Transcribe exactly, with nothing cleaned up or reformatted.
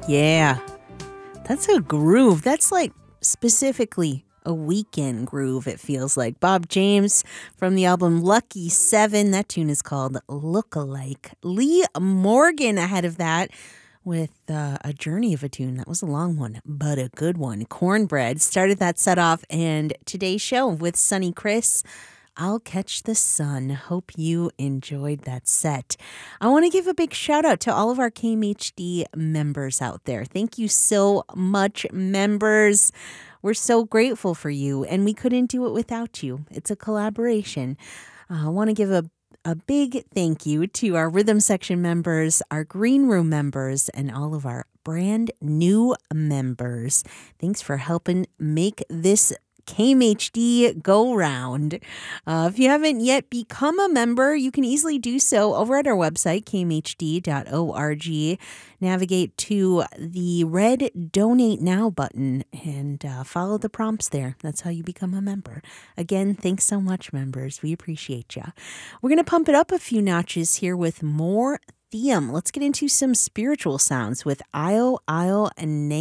Yeah, that's a groove. That's like specifically a weekend groove, it feels like. Bob James from the album Lucky Seven. That tune is called Look-alike. Lee Morgan ahead of that with uh, a journey of a tune. That was a long one, but a good one. Cornbread started that set off, and today's show with Sonny Chris, I'll Catch the Sun. Hope you enjoyed that set. I want to give a big shout out to all of our K M H D members out there. Thank you so much, members. We're so grateful for you, and we couldn't do it without you. It's a collaboration. Uh, I want to give a A big thank you to our Rhythm Section members, our Green Room members, and all of our brand new members. Thanks for helping make this K M H D go round. Uh, if you haven't yet become a member, you can easily do so over at our website, k m h d dot org. Navigate to the red Donate Now button and uh, follow the prompts there. That's how you become a member. Again, thanks so much, members. We appreciate you. We're going to pump it up a few notches here with more Theum. Let's get into some spiritual sounds with Io, Io, and